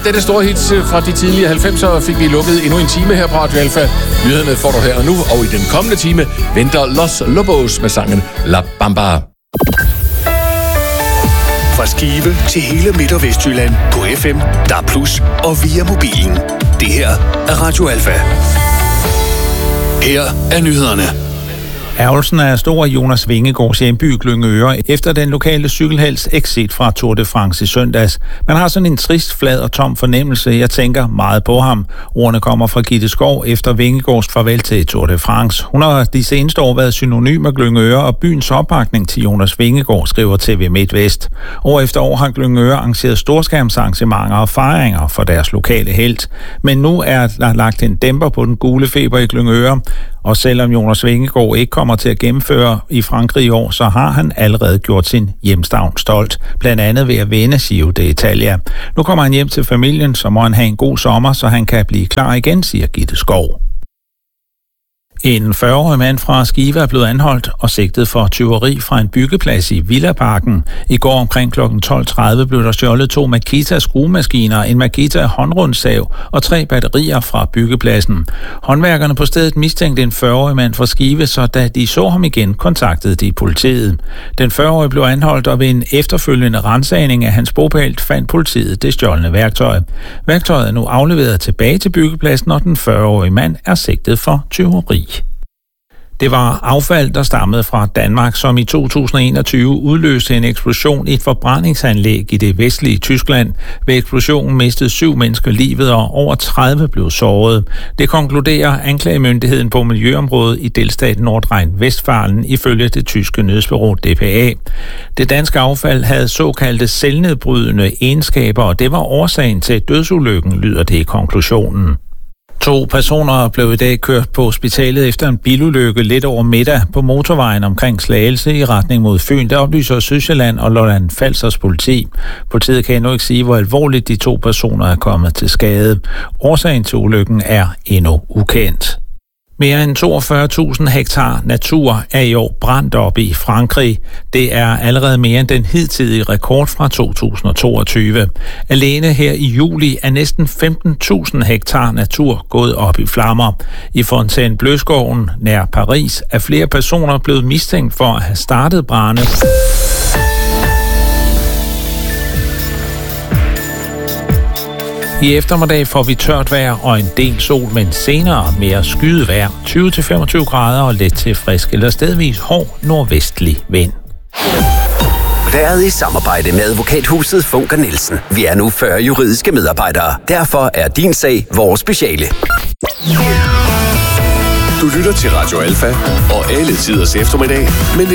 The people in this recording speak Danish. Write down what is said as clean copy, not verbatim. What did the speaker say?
dette store hits fra de tidlige 90'ere fik vi lukket endnu en time her på Radio Alfa. Nyhederne får du her og nu, og i den kommende time venter Los Lobos med sangen La Bamba. Fra Skive til hele Midt- og Vestjylland på FM, DAB+ og via mobilen. Det her er Radio Alfa. Her er nyhederne. Ærgelsen er stor i Jonas Vingegaards hjemby Glyngøre efter den lokale cykelhelts exit fra Tour de France i søndags. Man har sådan en trist, flad og tom fornemmelse. Jeg tænker meget på ham. Ordene kommer fra Gitte Skov efter Vingegaards farvel til Tour de France. Hun har de seneste år været synonym med Glyngøre og byens opbakning til Jonas Vingegaard, skriver TV MidtVest. År efter år har Glyngøre arrangeret storskærmsarrangementer og fejringer for deres lokale helt. Men nu er der lagt en dæmper på den gule feber i Glyngøre. Og selvom Jonas Vingegaard ikke kommer til at gennemføre i Frankrig i år, så har han allerede gjort sin hjemstavn stolt. Blandt andet ved at vinde Giro d'Italia. Nu kommer han hjem til familien, så må han have en god sommer, så han kan blive klar igen, siger Gitte Skov. En 40-årig mand fra Skive er blevet anholdt og sigtet for tyveri fra en byggeplads i Villaparken. I går omkring kl. 12.30 blev der stjålet 2 Makita skruemaskiner, en Makita håndrundsav og 3 batterier fra byggepladsen. Håndværkerne på stedet mistænkte en 40-årig mand fra Skive, så da de så ham igen, kontaktede de politiet. Den 40-årige blev anholdt, og ved en efterfølgende ransagning af hans bopæl fandt politiet det stjålne værktøj. Værktøjet er nu afleveret tilbage til byggepladsen, og den 40-årige mand er sigtet for tyveri. Det var affald, der stammede fra Danmark, som i 2021 udløste en eksplosion i et forbrændingsanlæg i det vestlige Tyskland. Ved eksplosionen mistede 7 mennesker livet, og over 30 blev såret. Det konkluderer anklagemyndigheden på miljøområdet i delstaten Nordrhein-Westfalen ifølge det tyske nyhedsbureau DPA. Det danske affald havde såkaldte selvnedbrydende egenskaber, og det var årsagen til dødsulykken, lyder det i konklusionen. 2 personer blev i dag kørt på hospitalet efter en bilulykke lidt over middag på motorvejen omkring Slagelse i retning mod Fyn. Der oplyser Sydsjælland og Lolland-Falsters politi. Politiet kan endnu ikke sige, hvor alvorligt de 2 personer er kommet til skade. Årsagen til ulykken er endnu ukendt. Mere end 42.000 hektar natur er i år brændt op i Frankrig. Det er allerede mere end den hidtidige rekord fra 2022. Alene her i juli er næsten 15.000 hektar natur gået op i flammer. I Fontainebleau-skoven nær Paris er flere personer blevet mistænkt for at have startet brande. I eftermiddag får vi tørt vejr og en del sol, men senere mere skyet vejr. 20-25 grader og let til frisk eller stedvis hård nordvestlig vind. Været i samarbejde med advokathuset Funker Nielsen. Vi er nu 40 juridiske medarbejdere. Derfor er din sag vores speciale. Du lytter til Radio Alfa og alle tiders eftermiddag, men